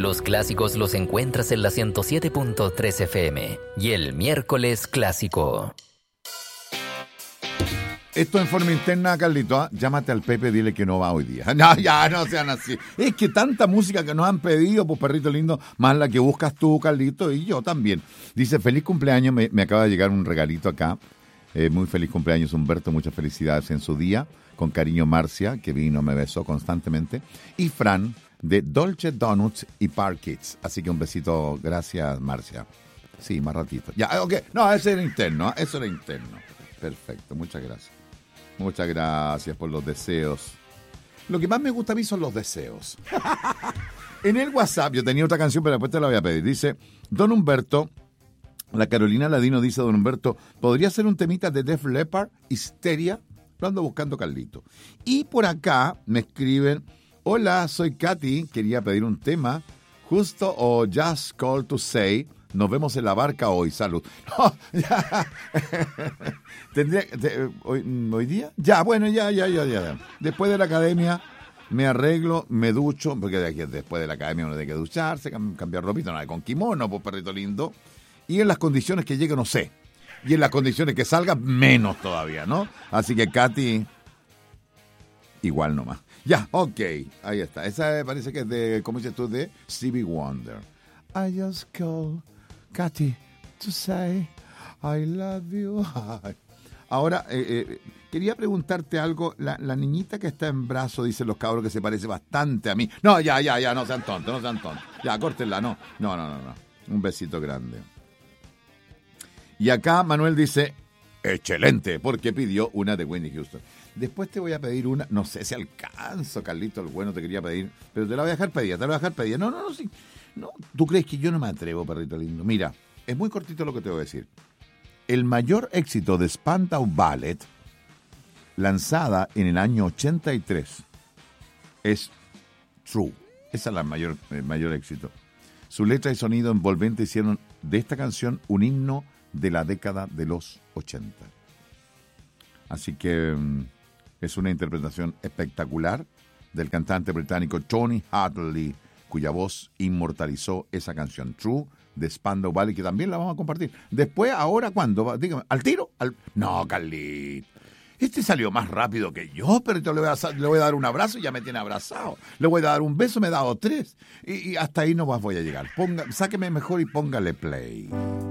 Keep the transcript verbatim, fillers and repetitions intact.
Los clásicos los encuentras en la ciento siete punto tres F M y el miércoles clásico. Esto en forma interna, Carlito, ¿eh? Llámate al Pepe, dile que no va hoy día. No, ya, no sean así. Es que tanta música que nos han pedido, pues perrito lindo, más la que buscas tú, Carlito, y yo también. Dice, feliz cumpleaños, me, me acaba de llegar un regalito acá. Eh, muy feliz cumpleaños, Humberto, muchas felicidades en su día. Con cariño, Marcia, que vino, me besó constantemente. Y Fran, de Dolce Donuts y Park Kids. Así que un besito, gracias, Marcia. Sí, más ratito. Ya, ok. No, ese era interno, ¿eh? Eso era interno. Perfecto, muchas gracias. Muchas gracias por los deseos. Lo que más me gusta a mí son los deseos. En el WhatsApp, yo tenía otra canción, pero después te la voy a pedir. Dice, Don Humberto, la Carolina Ladino dice, Don Humberto, ¿podría ser un temita de Def Leppard, Histeria? Lo ando buscando, Carlito. Y por acá me escriben, hola, soy Katy, quería pedir un tema, justo o Just Call to Say, nos vemos en la barca hoy, salud. No, ya. ¿Tendría, te, hoy, ¿Hoy día? Ya, bueno, ya, ya, ya, ya. Después de la academia me arreglo, me ducho, porque de aquí, después de la academia uno tiene que ducharse, cambiar ropita, no, con kimono, pues perrito lindo. Y en las condiciones que llegue, no sé. Y en las condiciones que salga, menos todavía, ¿no? Así que, Katy, igual nomás. Ya, ok, ahí está. Esa parece que es de, ¿cómo dices tú? De Stevie Wonder. I just call Katy to say I love you. Ahora, eh, eh, quería preguntarte algo. La, la niñita que está en brazo, dicen los cabros que se parece bastante a mí. No, ya, ya, ya, no sean tontos, no sean tontos. Ya, córtenla, no. No, no, no, no. Un besito grande. Y acá Manuel dice, excelente, porque pidió una de Whitney Houston. Después te voy a pedir una, no sé si alcanzo, Carlito, el bueno te quería pedir, pero te la voy a dejar pedida, te la voy a dejar pedida. No, no, no, sí. No, ¿tú crees que yo no me atrevo, perrito lindo? Mira, es muy cortito lo que te voy a decir. El mayor éxito de Spandau Ballet, lanzada en el año ochenta y tres, es True. Esa es la mayor, el mayor éxito. Su letra y sonido envolvente hicieron de esta canción un himno de la década de los ochenta. Así que um, es una interpretación espectacular del cantante británico Tony Hadley, cuya voz inmortalizó esa canción True de Spandau Ballet, que también la vamos a compartir. Después, ahora, ¿cuándo? Dígame, ¿al tiro? Al... No, Carlito. Este salió más rápido que yo, pero yo le voy, a, le voy a dar un abrazo y ya me tiene abrazado. Le voy a dar un beso, me he dado tres. Y, y hasta ahí no más voy a llegar. Ponga, sáqueme mejor y póngale play.